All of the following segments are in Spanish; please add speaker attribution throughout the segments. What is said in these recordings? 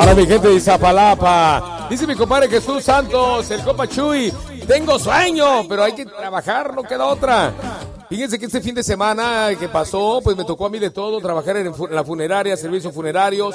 Speaker 1: Para mi gente de Iztapalapa, dice mi compadre Jesús Santos, el compa Chuy, tengo sueño, pero hay que trabajar, no queda otra. Fíjense que este fin de semana que pasó, pues me tocó a mí de todo, trabajar en la funeraria, servicios funerarios,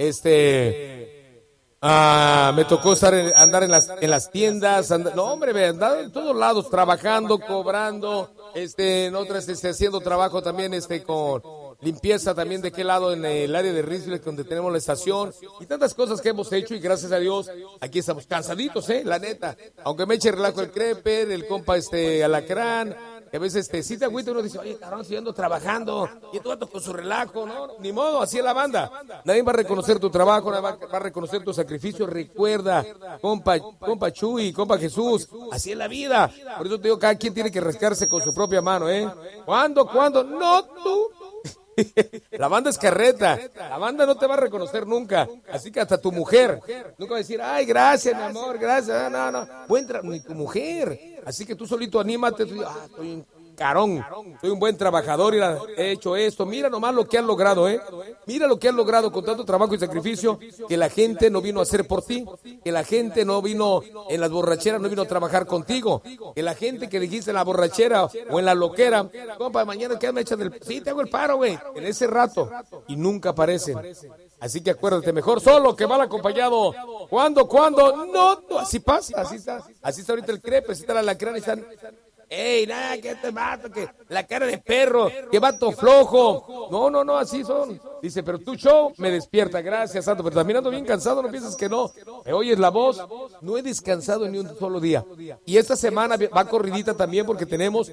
Speaker 1: me tocó andar en las tiendas, andar en todos lados, trabajando, cobrando, en otras, haciendo trabajo también, con limpieza también de qué lado en el área de Risle, donde tenemos la estación, y tantas cosas que hemos hecho, y gracias a Dios, aquí estamos cansaditos, la neta, aunque me eche relajo el creper, el compa, Alacrán, que a veces sí te agüita, uno dice, oye, cabrón, estoy ando trabajando, y tú con su relajo, no, ni modo, así es la banda. Nadie va a reconocer tu trabajo, nadie va a reconocer tu sacrificio. Recuerda, compa Chuy, compa Jesús, así es la vida. Por eso te digo, cada quien tiene que rascarse con su propia mano, ¿Cuándo? No tú. La banda es carreta, la banda no te va a reconocer nunca, así que hasta tu mujer nunca va a decir, ay, gracias, mi amor, gracias, no, ni tu mujer, así que tú solito anímate, estoy un carón, soy un buen trabajador y he hecho esto, mira nomás lo que han logrado, mira lo que han logrado con tanto trabajo y sacrificio, que la gente no vino a hacer por ti, que la gente no vino en las borracheras, no vino a trabajar contigo, que la gente que dijiste en la borrachera o en la loquera, compa, mañana que me echan sí, te hago el paro, güey, en ese rato, y nunca aparecen. Así que acuérdate, mejor solo que mal acompañado. ¿Cuándo? No, así pasa, así está ahorita el crepe, así está la alacrán, están... ¡Ey, nada, que te mato, que la cara de perro, que vato flojo! No, así son. Dice, pero tu show me despierta, gracias, Santo, pero también ando bien cansado, no piensas que no. ¿Me oyes la voz? No he descansado ni un solo día. Y esta semana va corridita también porque tenemos...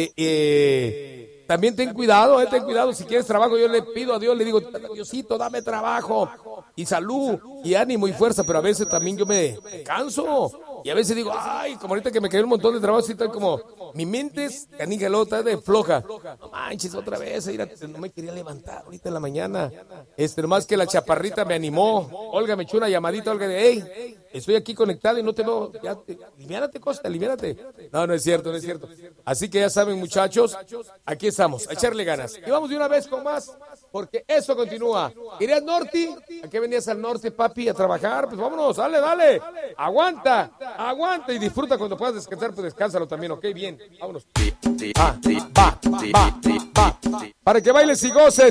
Speaker 1: También ten cuidado, si quieres trabajo, yo le pido a Dios, le digo, Diosito, dame trabajo, y salud, y ánimo, y fuerza, pero a veces también yo me canso, y a veces digo, ay, como ahorita que me cayó un montón de trabajo, así tal como, mi mente es canijalota, de floja, no manches, otra vez, no me quería levantar ahorita en la mañana, nomás que la chaparrita me animó, Olga me echó una llamadita, Olga de, hey, estoy aquí conectado y no te veo, aliviánate, Costa, aliviánate. No es cierto. Así que ya saben, muchachos, aquí estamos, a echarle ganas. Y vamos de una vez con más, porque eso continúa. ¿Irías norte? ¿A qué venías al norte, papi, a trabajar? Pues vámonos, dale. Aguanta y disfruta cuando puedas descansar, pues descánsalo también, ¿ok? Bien, vámonos. Va. Para que bailes y goces.